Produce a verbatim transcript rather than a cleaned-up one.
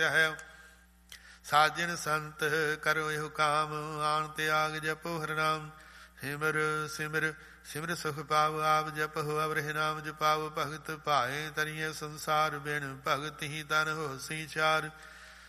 ਹੈ। ਸਾਜਨ ਸੰਤ ਕਰੋ ਇਹੋ ਕਾਮ, ਆਣ ਤਿਆਗ ਜਪੋ ਹਰਿ ਨਾਮ। ਸਿਮਰ ਸਿਮਰ ਸਿਮਰ ਸੁਖ ਪਾਵ, ਆਪ ਜਪਹੁ ਅਵਰਿ ਨਾਮ ਜਪਾਵ। ਭਗਤ ਭਾਏ ਤਰੀਏ ਸੰਸਾਰ ਬਿਨ, ਭਗਤ ਹੀ ਤਨ ਹੋਸੀ ਚਾਰ।